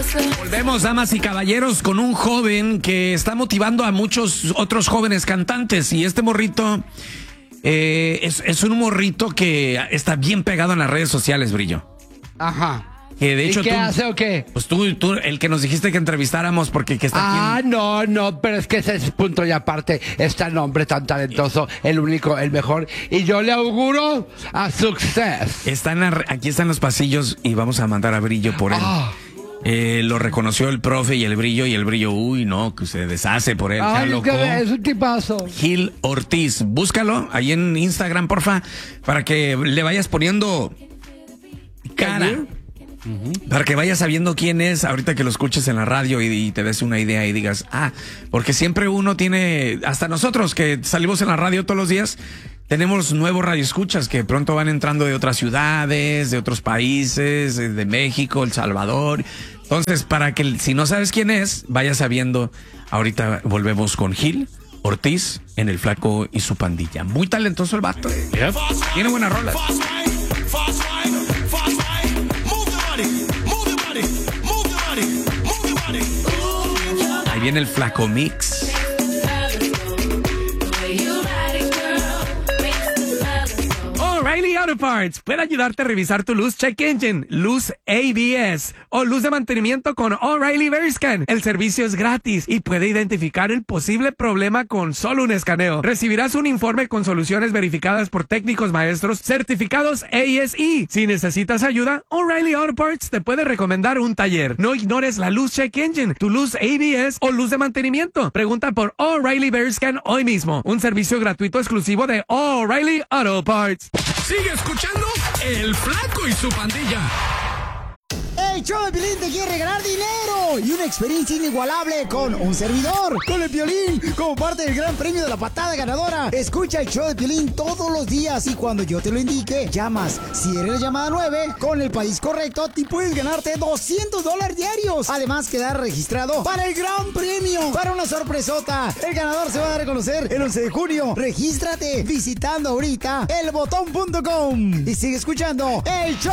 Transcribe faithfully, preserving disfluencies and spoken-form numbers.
Volvemos, damas y caballeros, con un joven que está motivando a muchos otros jóvenes cantantes. Y este morrito eh, es, es un morrito que está bien pegado en las redes sociales, Brillo. Ajá. Que de hecho ¿Y qué tú, hace o qué? Pues tú, tú, el que nos dijiste que entrevistáramos porque que está Ah, aquí. En... no, no, pero es que ese es punto y aparte. Es tan hombre, tan talentoso, el único, el mejor. Y yo le auguro a success. Está en la, aquí están los pasillos y vamos a mandar a Brillo por él. Ah. Eh, lo reconoció el profe y el Brillo, y el Brillo, uy, no, que se deshace por él. Ay, se es, que alocó. es un tipazo. Gil Ortiz, búscalo ahí en Instagram, porfa, para que le vayas poniendo cara. Uh-huh. Para que vayas sabiendo quién es ahorita que lo escuches en la radio y, y te des una idea y digas, ah, porque siempre uno tiene, hasta nosotros que salimos en la radio todos los días, tenemos nuevos radioescuchas que pronto van entrando de otras ciudades, de otros países, de México, El Salvador. Entonces, para que si no sabes quién es, vayas sabiendo. Ahorita volvemos con Gil Ortiz en El Flaco y su Pandilla. Muy talentoso el vato. Yep. Tiene buenas rolas. Ahí viene el Flaco Mix. O'Reilly Auto Parts puede ayudarte a revisar tu luz check engine, luz A B S o luz de mantenimiento con O'Reilly Verscan. El servicio es gratis y puede identificar el posible problema con solo un escaneo. Recibirás un informe con soluciones verificadas por técnicos maestros certificados A S E. Si necesitas ayuda, O'Reilly Auto Parts te puede recomendar un taller. No ignores la luz check engine, tu luz A B S o luz de mantenimiento. Pregunta por O'Reilly Verscan hoy mismo. Un servicio gratuito exclusivo de O'Reilly Auto Parts. Sigue escuchando El Flaco y su Pandilla. El show de Piolín te quiere regalar dinero y una experiencia inigualable con un servidor, con el Piolín, como parte del gran premio de la patada ganadora. Escucha el show de Piolín todos los días y cuando yo te lo indique, llamas. Si eres la llamada nueve, con el país correcto, te puedes ganarte doscientos dólares diarios. Además, quedar registrado para el gran premio, para una sorpresota. El ganador se va a reconocer el once de junio. Regístrate visitando ahorita el botón punto com y sigue escuchando el show